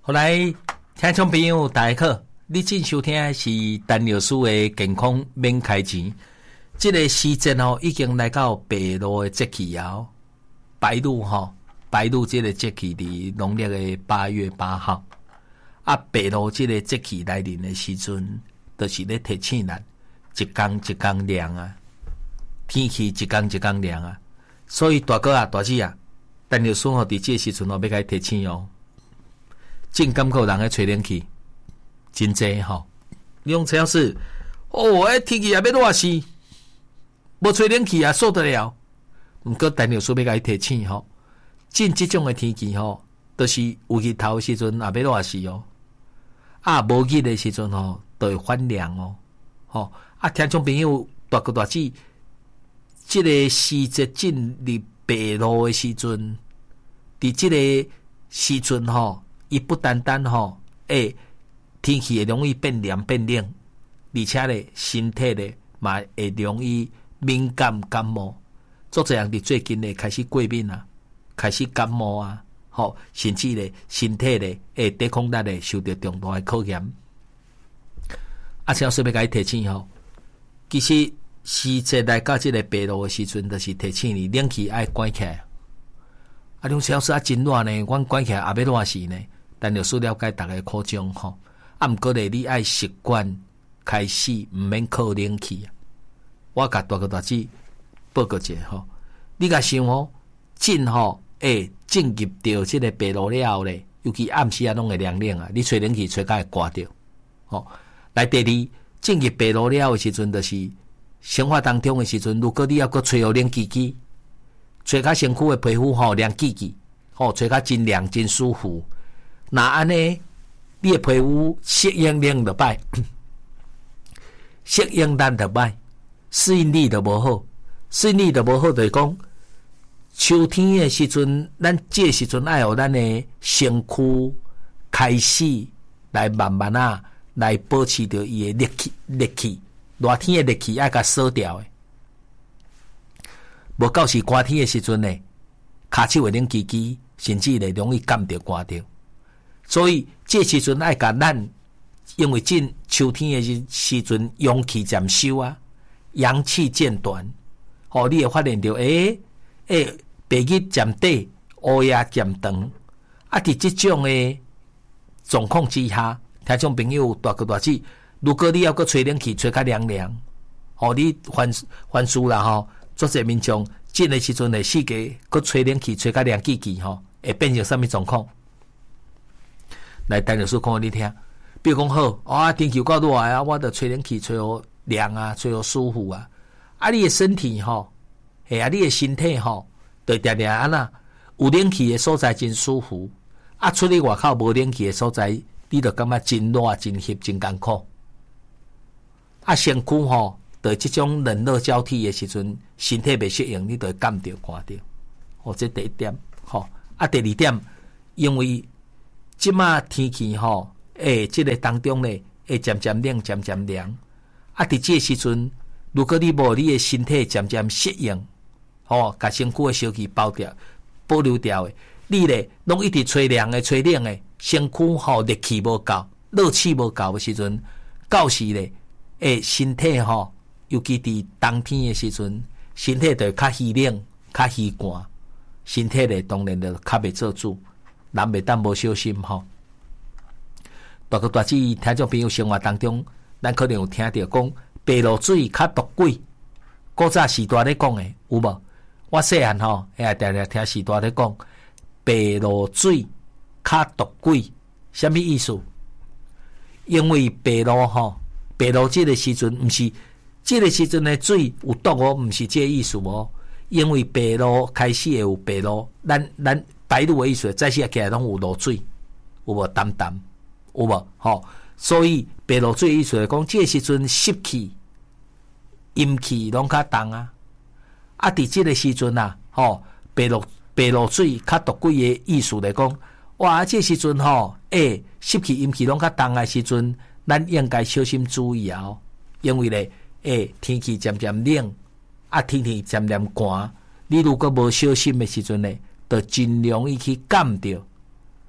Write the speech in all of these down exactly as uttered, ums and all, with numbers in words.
后来，听众朋友大家好，你正收听的是陈老师的健康免开钱。这个时间哦，已经来到白露的节气啊，白露哈，白露这个节气伫农历的八月八号。啊，白露这个节气来临的时阵，就是咧提醒咱一天一天凉啊，天气一天一天凉啊。所以大哥啊、大姐啊，陈老师吼伫这个时阵哦，要甲提醒哦。真感觉人咧吹冷气，真济吼。你用车是哦，迄天气也要热死，无吹冷气也受得了。毋过陈老师要甲伊提醒吼，真即种诶天气吼，都、就是有日头时阵也要热死哦。啊，无日诶时阵吼，都会反凉哦。吼啊，听众朋友大哥大姐，即、这个时节进入白露诶时阵，伫即个时阵吼。伊不单单吼，诶、欸，天气会容易变凉变冷，而且咧，身体咧嘛会容易敏感感冒。做这样的最近咧开始过敏啊，开始感冒啊，吼，甚至咧身体咧诶抵抗力咧受到重大的考验。啊，像说要甲伊提醒吼，其实时节来到即个白露的时阵，就是提醒你冷气爱关起来。啊，种小时啊真热呢，阮关起来也要热死呢。但就需了解大家苦衷吼，啊，毋过咧，你爱习惯开始毋免靠冷气啊。我甲大哥大姐报告一下吼，你甲想哦，真吼，诶，进入到即个白露了后咧，尤其暗时啊，拢会凉凉啊，你吹冷气吹甲会刮着。吼，来第二，进入白露了的时阵，就是生活当中的时阵，如果你要搁吹互冷气机，吹甲身躯的皮肤吼凉气气，吼，吹甲真凉真舒服。那安尼，你的皮肤适应力就歹，适应力就歹，适应力就无好，适应力就无好，就是讲秋天的时阵，咱这时阵爱互咱的身躯开始来慢慢啊，来保持着伊的热气，热气，热天的热气爱甲锁掉的。无到时寒天的时阵呢，骹手会冷叽叽，甚至咧容易感着寒着。所以这时阵爱甲咱，因为进秋天的时阵阳气渐收啊，阳气渐短，哦，你会发现到诶诶，白日渐短，黑夜渐长。啊，伫这种的状况之下，听众朋友大哥大姐，如果你要搁吹冷气，吹较凉凉，哦，你凡凡事啦吼，做者民众进的时阵的四界搁吹冷气，吹较凉气气吼，会变成什么状况？来，陈老师讲给你听。比如讲好，啊，天气够热啊，我着吹冷气，吹好凉啊，吹好舒服啊。啊，你的身体吼，嘿啊，你的身体吼，就定定安那有冷气的所在真舒服。啊，出去外口无冷气的所在，你就感觉真热、真翕、真艰苦。啊，身躯吼，对这种冷热交替的时阵，身体袂适应，你就会感着寒着。哦，这第一点。吼、哦，啊，第二点，因为即马天气吼，诶，即、这个当中咧，会渐渐冷，渐渐凉。啊，伫这个时阵，如果你无你的身体渐渐适应，吼、哦，甲身躯的小气包掉、保留掉的，你咧拢一直吹凉的、吹冷的，身躯吼热气无够、热气无够的时阵，到时咧，诶，身体吼，尤其伫冬天的时阵，身体就会较虚冷、较虚寒，身体咧当然就较袂做主。人袂当无小心吼，大哥大姐听众朋友生活当中，咱可能有听到讲白露水较毒鬼，古早时代咧讲诶，有无？我细汉吼，哎，定定听时代咧讲白露水较毒鬼，什么意思？因为白露吼，白露这个时阵，毋是这个时阵的水有毒哦，毋是这个意思哦。因为白露开始会有白露，咱咱。白露的意思，早时起来拢有露水，有无淡淡，有无？吼，所以白露水的意思来讲，这时阵湿气、阴气拢较重啊。啊，伫这个时阵啊，吼，白露白露水较毒鬼的意思来讲，哇，这时阵吼，诶、欸，湿气、阴气拢较重的时阵，咱应该小心注意啊、哦，因为咧，诶、欸，天气渐渐冷，啊，天气渐渐寒，你如果无小心的时阵咧。就真容易去感到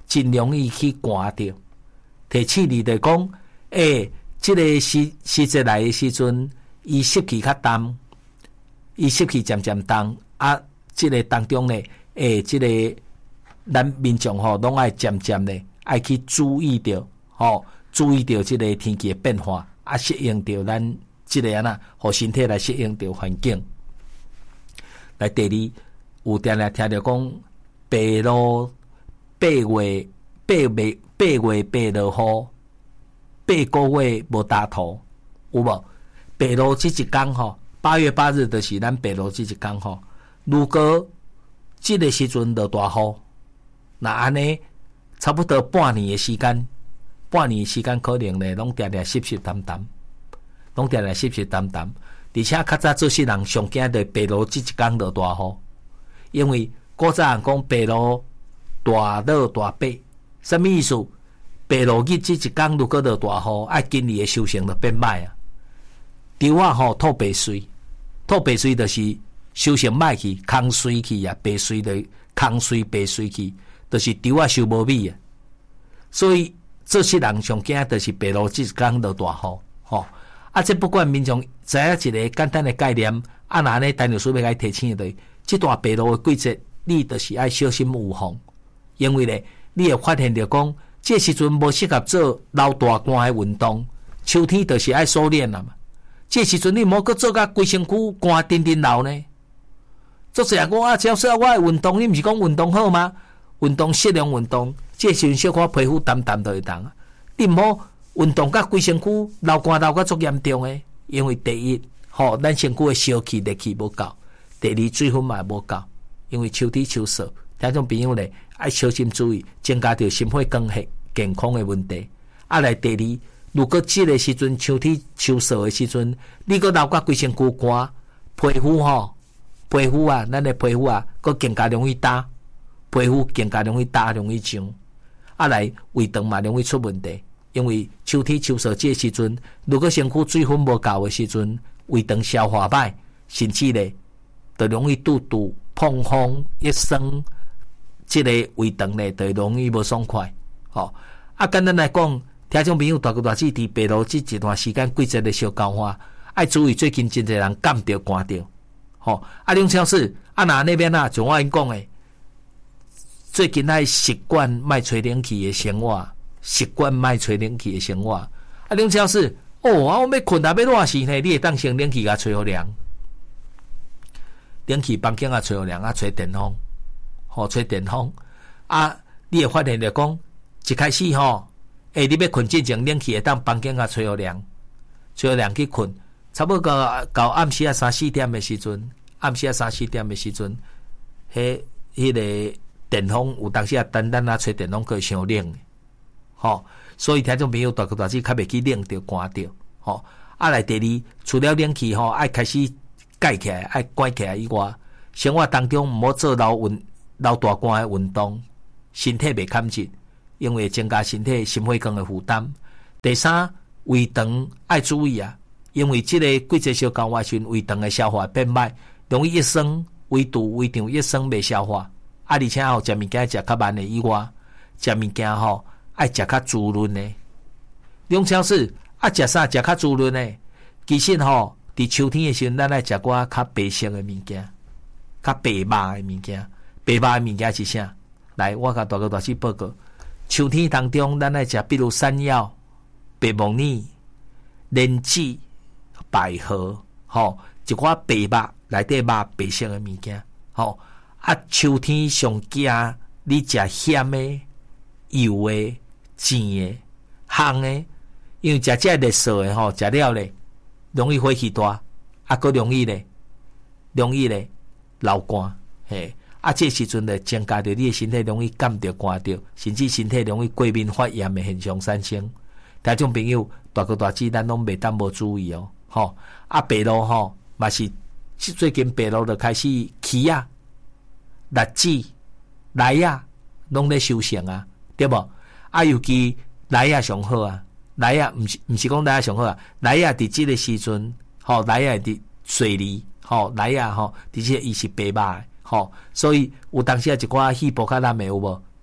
真容易去寒着。提醒你就讲，诶，即、這个时时节来的时阵，伊湿气较重，伊湿气渐渐重啊，即、這个当中呢，诶，即、這个咱民众吼，拢爱渐渐的爱去注意着，吼，注意着即个天气的变化，啊，适应着咱即个啊呐，互身体来适应着环境。来第二，有定定听着讲，白露八月八月八月八落雨，八个月无大土，有无？白露即一天吼，八月八日就是咱白露即一天吼。如果即个时阵落大雨，那安尼差不多半年的时间，半年的时间可能咧，拢定定湿湿淡淡，拢定定湿湿淡淡。而且较早做事人上惊着白露即一天落大雨，因为古早人讲白露大落大白，什么意思？白露日即一天如果落大雨，爱今年的收成就变歹啊。稻啊吼吐白水，吐白水就是收成歹去，空水去啊，白水就空水白水去，就是稻啊收无米啊。所以做事人上惊就是白露即一天落大雨，吼。啊，这不管民众知影一个简单的概念，啊，那呢，陈律师要甲伊提醒的，这段白露的季节，你就是爱小心预防，因为咧，你会发现着讲，这时阵无适合做流大汗的运动，秋天就是爱收敛啦嘛。这时阵你莫搁做甲规身躯汗叮叮流呢。做啥讲啊？只要说我的运动，你毋是讲运动好吗？运动适量运动，这时阵小可皮肤淡淡就会当啊，你毋好。运动甲规身躯流汗流甲足严重诶，因为第一，吼、哦，咱身躯诶烧气、热气无够；第二，水分嘛无够，因为秋天秋燥，听众朋友咧爱小心注意，增加着心血管系健康诶问题。啊，来第二，如果即个时阵秋天秋燥诶时阵，你搁流甲规身躯汗，皮肤吼，皮肤啊，咱诶皮肤啊，搁更加容易干，皮肤更加容易干，容易痒。啊，来胃肠嘛容易出问题。因为秋天秋燥这时阵，如果身躯水分无够的时阵，胃肠消化歹，甚至咧，就容易肚肚碰风一生，这个胃肠咧就容易无爽快。吼、哦，啊，简单来讲，听众朋友大哥大姐伫白露这一段时间季节的小变化，爱注意最近真侪人感着寒着。吼、哦，啊，梁超市啊，那那边啊，像我因讲诶，最近爱习惯卖吹冷气的生活。习惯卖吹冷气的生活，啊，梁超市哦，啊，我要困啊，要热死呢，你会当先冷气甲吹好凉，冷气房间啊吹好凉啊，吹电风，吼、哦，吹电风啊，你会发现着讲，一开始吼，诶、欸，你要困之前，冷气会当房间啊吹好凉，吹好凉去困，差不多到到暗时啊三四点的时阵，暗时啊三四点的时阵，迄迄、那个电风有当时啊单单啊吹电风可伤冷。吼、哦，所以听众朋友大个大姐较袂去冷着寒着，吼、哦。啊来第二，除了冷气吼，爱开始盖起来，爱关起来以外，生活当中毋好做流运流大汗的运动，身体袂堪热，因为增加身体心血管的负担。第三，胃肠爱注意啊，因为即个季节小高外时，胃肠的消化变歹，容易一生胃肚胃肠一生袂消化，啊而且吼食物件食较慢的以外，食物件吼。爱食较滋润的，梁超市啊，食啥食较滋润的？其实吼，伫秋天的时阵，咱爱食寡较白色的物件，较白肉的物件。白肉的物件是啥？来，我甲大哥大姐报告。秋天当中，咱爱食，比如山药、白木耳、莲子、百合，吼、哦，一寡白肉内底肉白色的物件，吼、哦。啊，秋天上惊你食咸的、油的。甜的、烘的，因为食这热色的吼，食了咧，容易火气大，啊，佫容易咧，容易咧流汗，嘿，啊，这时阵咧增加着你的身体容易感着寒着，甚至身体容易过敏发炎的现象产生。听众朋友，大哥大姐，咱拢袂当无注意哦，吼，啊，白露吼，嘛是最近白露就开始起啊、栗子、梨啊，拢咧收成啊，对无？啊，尤其梨啊上好啊，梨啊毋是毋是讲梨啊上好啊，梨啊伫即个时阵，吼、哦，梨啊伫水梨，吼、哦，梨啊吼，伫即个伊是白肉的，吼、哦，所以有当时啊一寡细胞较烂的有无？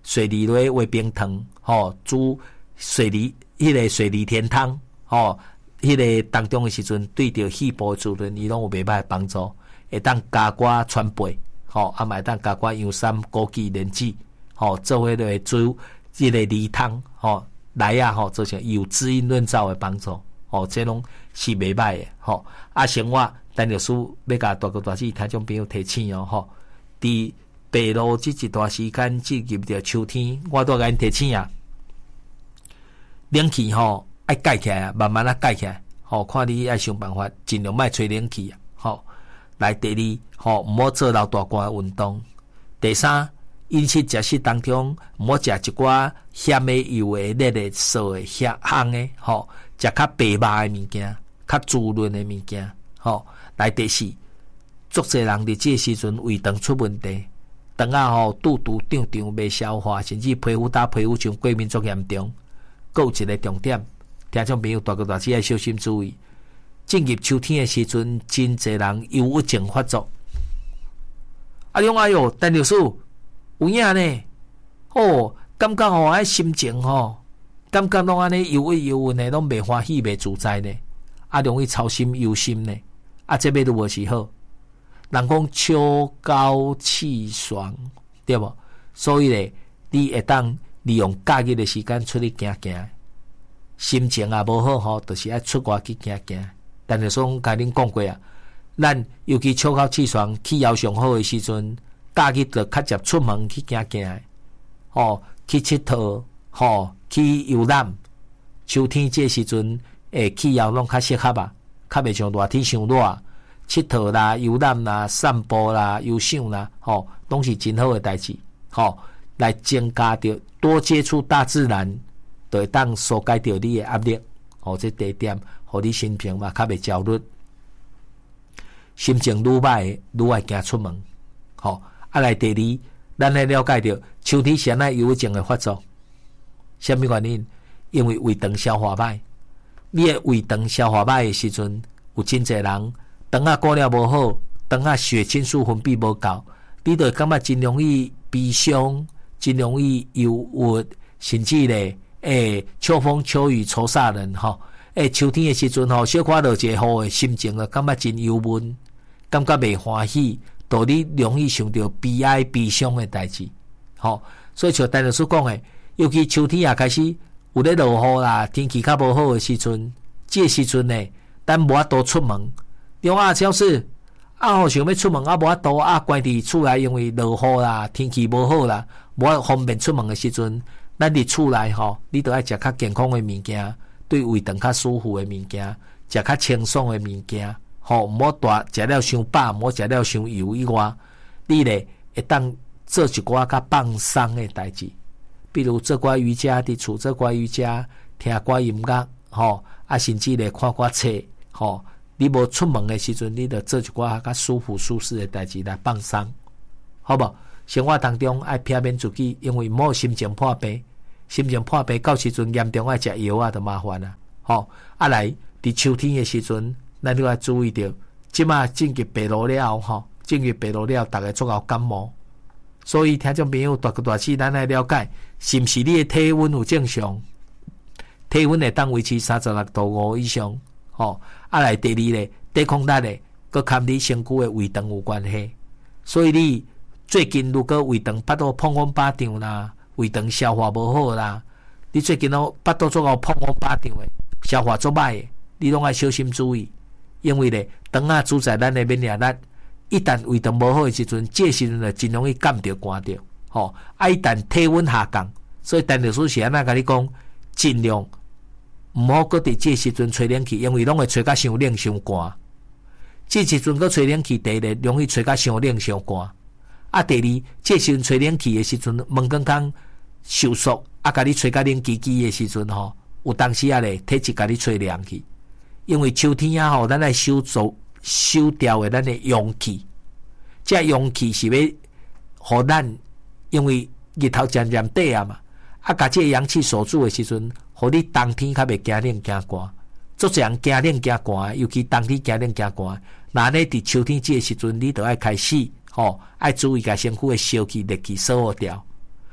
水梨落煨冰糖，吼、哦，煮水梨迄、那个水梨甜汤，吼、哦，迄、那个当中的时阵，对着细胞滋润，伊拢有袂歹帮助，会当加寡川贝，吼、哦，啊，嘛会当加寡洋参、枸杞、莲子，吼、哦，做迄个煮迄个梨汤，吼、哦，来啊，吼、哦，做成有滋阴润燥的帮助，吼、哦，这拢是袂歹的，吼、哦，啊，生活陈律师要甲大哥大姐听众朋友提醒哦，吼、哦，伫白露这一段时间进入着秋天，我都甲因提醒啊，冷气吼爱改起来，慢慢啊改起来，吼、哦，看你爱想办法，尽量莫吹冷气啊，吼、哦。来第二，吼毋好做老大汗的运动。第三，饮食食食当中毋好食一寡咸的、油的、热的、素的、咸烘的，吼，食较白肉的物件，较滋润的物件，吼。来第四，足侪人伫这时阵胃肠出问题。肠啊吼，肚肚胀胀袂消化，甚至皮肤打皮肤像过敏足严重。佫有一个重点，听众朋友大哥大姐要小心注意。进入秋天的时阵，真侪人忧郁症发作。啊，讲哎哟，陈律师有影呢？哦，感觉吼，迄心情吼，感觉拢安尼忧郁忧郁呢，拢袂欢喜袂自在呢。啊，容易操心忧心呢。啊，这要如何是好？人讲秋高气爽，对无？所以咧，你会当利用假日的时间出去行行，心情也无好吼，就是爱出外去行行。但是说，甲恁讲过啊，咱尤其秋高气爽、气候上好的时阵，假日就较接出门去行行，吼，去佚佗，吼，去游览。秋天这时阵，诶，气候拢较适合啊，较袂像热天伤热。佚佗啦、游览啦、散步啦、游赏啦，吼，拢是真好的代志，吼，来增加着多接触大自然，就会当疏解着你的压力，吼，这第一点，互你心情嘛较袂焦虑，心情愈歹愈爱行出门，吼，啊来第二，咱来了解着秋天是安怎忧郁症的发作，什么原因？因为胃肠消化歹，你的胃肠消化歹的时阵，有真侪人。肠啊过了无好，肠啊血清素分泌无够，你就感觉真容易悲伤，真容易忧郁，甚至咧，诶、欸，秋风秋雨愁煞人吼，诶、欸，秋天的时阵吼，小可落一个雨的心情啊，感觉真忧闷，感觉袂欢喜，导你容易想到悲哀、悲伤的代志，吼，所以像陈律师讲的，尤其秋天也开始有咧落雨啦，天气较无好的时阵，这时阵呢，咱无法度出门。中啊，超市啊，吼想要出门啊，无法度啊，关伫厝内，因为落雨啦，天气无好啦，无法方便出门的时阵，咱伫厝内吼，你都爱食较健康的物件，对胃肠较舒服的物件，食较清爽的物件，吼，毋好大食了伤饱，毋好食了伤油以外，你咧会当做一寡较放松的代志，比如做寡瑜伽，伫厝做寡瑜伽，听寡音乐，吼，啊，甚至咧看寡册，吼。你无出门的时阵，你着做一寡较舒服舒适的代志来放松，好无？生活当中爱避免自己，因为莫心情破病，心情破病到时阵严重爱食药啊，就麻烦啦。吼，啊来伫秋天的时阵，咱都要注意着，即马进入白露了吼，进入白露了，逐个足够感冒，所以听众朋友大个大细，咱来了解，是毋是你的体温有正常？体温会当维持三十六度五以上。吼，啊来第二咧，抵抗力咧，佮跟你身躯的胃肠有关系。所以你最近如果胃肠巴肚碰风巴胀啦，胃肠消化无好啦，你最近哦巴肚做到碰风巴胀的，消化做歹的，你拢爱小心注意，因为咧肠啊主宰咱的免疫力，一旦胃肠无好的时阵，这时阵就真容易感着寒着。吼，啊一旦体温下降，所以陈律师是安怎甲你讲，尽量。毋好搁伫这时阵吹冷气，因为拢会吹甲伤冷伤寒。这时阵搁吹冷气，第一容易吹甲伤冷伤寒。啊，第二，这时阵吹冷气的时阵，门刚刚收缩，啊，甲你吹甲冷叽叽的时阵吼，有当时啊咧，体质甲你吹凉去。因为秋天啊吼，咱来收走收掉的咱的阳气，这阳气是要互咱，因为日头渐渐短啊嘛，啊，甲这阳气锁住的时阵。互你冬天较袂惊冷惊寒，足侪人惊冷惊寒，尤其冬天惊冷惊寒。那呢，伫秋天这个时阵，你就要开始吼，爱注意甲身躯的烧气、热气消耗掉。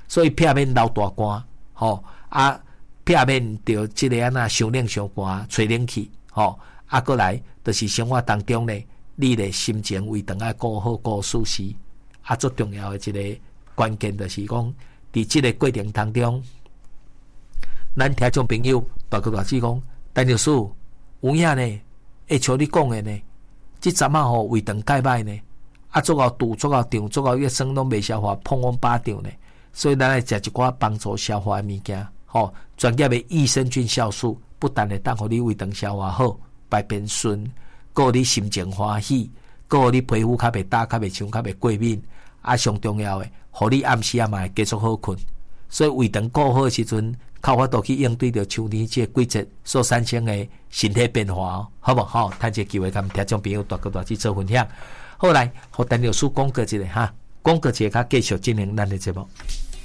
所以避免流大汗，吼啊，避免着即个安那伤冷伤寒，吹冷气，吼啊，过来就是生活当中呢，你的心情胃肠爱顾好顾舒适，啊，最重要的一个关键就是讲，伫即个过程当中，咱听众朋友大哥大姐讲，陈律师有影呢，会像你讲的呢，即阵啊吼胃肠介歹呢，啊，做到肚，做到胀，做到月酸拢袂消化，碰往巴掉呢。所以咱来食一寡帮助消化的物件，吼，专业的益生菌酵素，不但会当互你胃肠消化好，排便顺，搁你心情欢喜，搁你皮肤较袂打，较袂伤，较袂过敏，啊，上重要的，互你暗时啊嘛会继续好困。所以胃肠顾好的时阵，靠法度去应对着秋天即个季节所产生的身体变化哦，好无？好，趁这个机会，跟听众朋友大哥大姐做分享。后来，互陈律师讲过一个哈，讲过一个，甲继续进行咱的节目。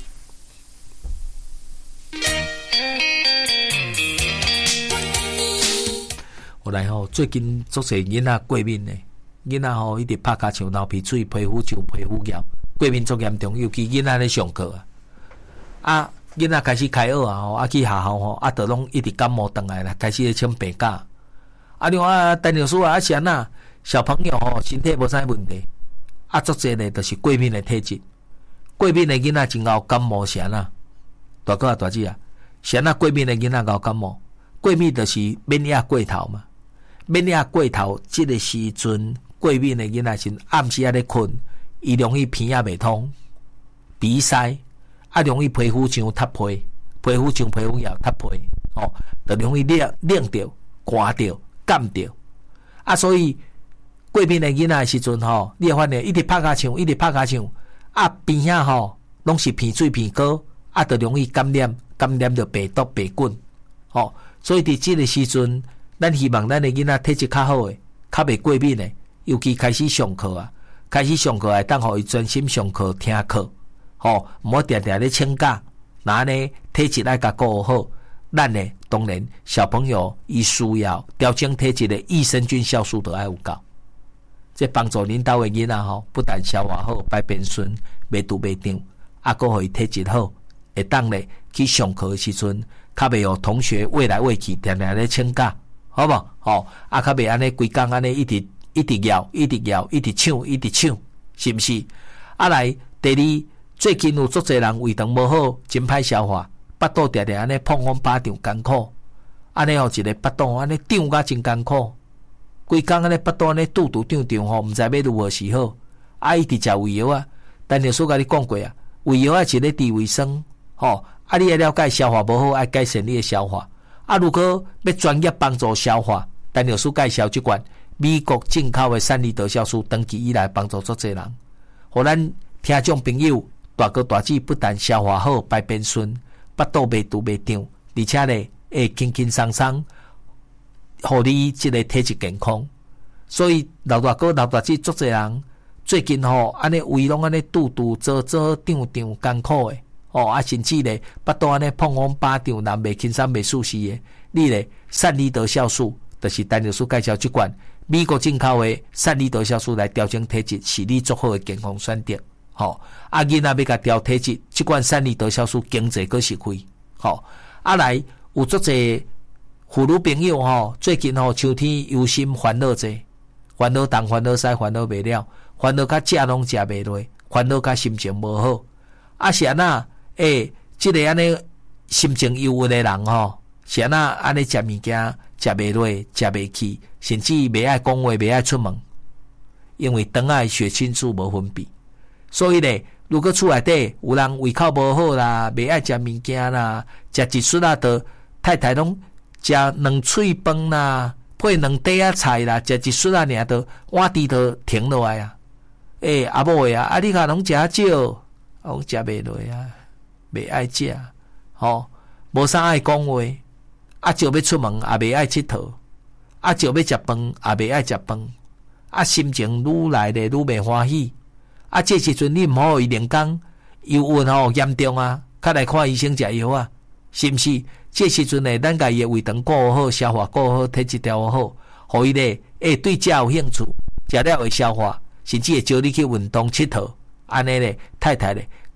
后来吼，最近足侪囡仔过敏的，囡仔吼一直拍骹像流鼻水、皮肤像皮肤痠，过敏足严重，尤其囡仔咧上课啊，啊，囡仔开始开学啊，吼，啊去学校吼，啊，都拢一直感冒转来啦，开始咧请病假。啊，另外啊，陈律师啊，啊是安那？小朋友吼、哦、身体无啥问题，啊，足侪呢就是过敏的体质。过敏的囡仔真有感冒是安那？大哥啊大姐啊，是安那过敏的囡仔有感冒？过敏就是免疫过头嘛。免疫过头，即个时阵过敏的囡仔是暗时啊咧困，伊容易鼻啊袂通，鼻塞，啊容易皮肤像塌皮，皮肤像皮肤痧塌皮，哦，就容易冷冷着、寒着、感着，啊，所以。过敏的囡仔的时阵吼，你会发现一直拍骹唱，一直拍骹唱，啊边遐吼拢是鼻水鼻膏，啊，就容易感染，感染着病毒病菌，吼。所以伫即个时阵，咱希望咱的囡仔体质较好诶，较袂过敏诶，尤其开始上课啊，开始上课会当互伊专心上课听课，吼，毋好定定咧请假，那呢体质爱甲顾好。咱呢当然小朋友伊需要调整体质的益生菌酵素都爱有够。这帮助恁兜的囡仔吼，不但消化好、排便顺、袂肚袂胀，啊，搁互伊体质好，会当咧去上课的时阵，较袂互同学喂来喂去，定定咧请假，好无？吼、哦，啊，较袂安尼规工安尼一直一直摇、一直摇、一直唱、一直唱，是毋是？啊来，第二，最近有足侪人胃肠无好，真歹消化，腹肚定定安尼碰风巴胀艰苦，安尼吼一个腹肚安尼胀甲真艰苦。规工安尼腹肚安尼肚肚胀胀吼，毋知要如何是好。啊，伊伫食胃药啊，但律师甲你讲过啊，胃药啊是咧治胃酸，吼。啊，你要了解消化无好，爱改善你的消化。啊，如果要专业帮助消化，但律师介绍即款美国进口的善利德酵素，长期以来帮助足侪人，互咱听众朋友大哥大姐不但消化好、排便顺、腹肚袂肚袂胀，而且咧会轻轻松松。互你即个体质健康，所以老大哥、老大姐足侪人最近吼安尼胃拢安尼肚肚做做胀胀艰苦诶，哦啊甚至咧腹肚安尼碰风巴胀，人袂轻松袂舒适诶，你咧善利德酵素，就是陈律师介绍即款美国进口诶善利德酵素来调整体质，是你足好诶健康选择。吼、哦，啊囡仔要甲调体质，即款善利德酵素经济佫是亏。吼、哦，啊来有足侪。妇女朋友吼，最近吼秋天忧心烦恼济，烦恼东烦恼西，烦恼袂了，烦恼甲食拢食袂落，烦恼甲心情无好。啊是安那？诶，即、这个安尼心情忧郁的人吼，是安那安尼食物件食袂落，食袂起，甚至袂爱讲话，袂爱出门，因为肠仔血清素无分泌。所以咧，如果厝内底有人胃口无好啦，袂爱食物件啦，食一撮啊，都太太拢。食两喙饭啦，配两底仔菜啦，食一撮啊，尔都碗底都停落来啊！诶、欸，阿某诶啊，啊你甲拢食少，拢食袂落啊，袂爱食，吼，无啥爱讲话，啊就要出门也袂爱佚佗，啊就要食饭也袂爱食饭，啊心情愈来咧愈袂欢喜，啊这时阵你毋好伊连讲忧郁吼严重啊，较来看医生食药啊，是毋是？这时阵呢，咱家己胃肠顾好，消化顾好，体质调好，互伊咧会对食有兴趣，食了会消化，甚至会招你去运动佚佗，安尼咧太太咧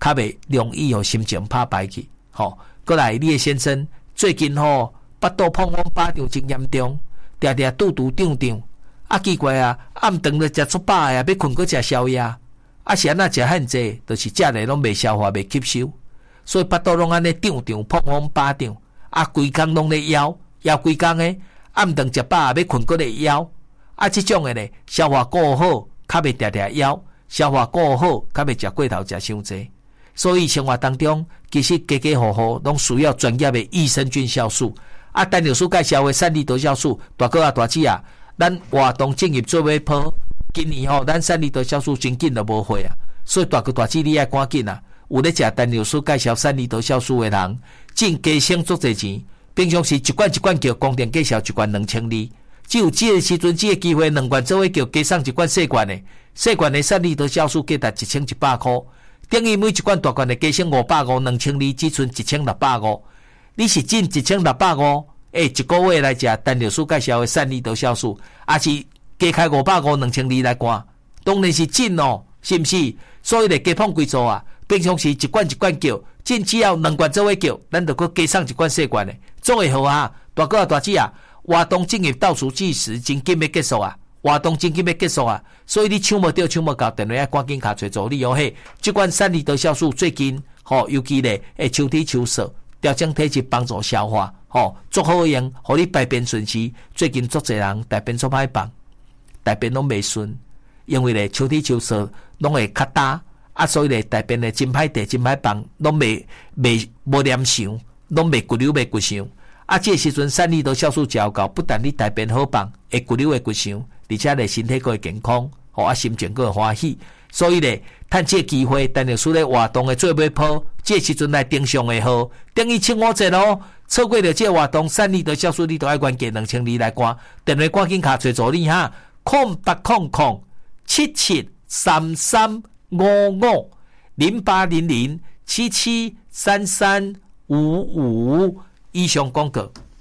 较袂容易互心情拍歹去。吼，过来你的先生最近吼腹肚碰风巴掌真严重，常常肚肚胀胀。啊奇怪啊，暗顿咧食足饱啊，要困搁食宵夜。啊是安那食遐济，就是食咧拢袂消化袂吸收，所以腹肚拢安尼胀胀碰风巴掌。啊规工拢咧枵，枵规工诶，暗顿食饱要困搁咧枵。啊即种诶咧消化顾好，较袂常常枵；消化顾好，较袂食过头食伤济。所以生活当中，其实家家户户拢需要专业的益生菌酵素。啊，陈老师介绍的三利多酵素，大哥啊大姐啊，咱活动正业做尾鋪，今年吼、哦，咱三利多酵素真紧就无货啊。所以大哥大姐你爱赶紧啊！有咧食陈老师介绍三利多酵素的人，进加省足侪钱。平常时一罐一罐叫光电介绍一罐两千二，只有这个时阵这个机会，两罐做伙叫加送一罐细罐的，细罐的三利多酵素价值一千一百块。等于每一罐大罐的加省五百五，两千二只剩一千六百五。你是进一千六百五，诶，一个月来食陈老师介绍的三利多酵素，还是加开五百五两千二来灌，当然是进哦，是不是？所以咧加碰贵做啊，平常时一罐一罐叫，进只要两罐做伙叫，咱就搁加送一罐细罐的，做会好啊！大哥啊大姐啊，活动正业倒数计时，真紧要结束啊！活动真紧要结束啊！所以你抢无到抢无到，电话要赶紧卡找助理哦嘿！这款三利多酵素最近吼，尤其咧会秋体秋燥。调整体质，帮助消化，吼，足好用，互你排便顺时。最近足侪人大便足歹放，大便拢袂顺，因为咧秋体秋燥，拢会较干，啊，所以咧大便咧真歹地真歹放，拢袂袂无黏想，拢袂骨溜袂骨想。啊，这时阵三利多酵素照够，不但你大便好放，会骨溜会骨想，而且咧身体个会健康，吼啊心情个会欢喜。所以咧，趁这机会，陈老师咧活动的最尾鋪，这时阵来定上会好，等于七五折咯。错过了这活动，三利多酵素你都爱原价两千二来掛，电话趕緊卡找助理哈，空八空空七七三三五五零八零零七七三三五五以上廣告。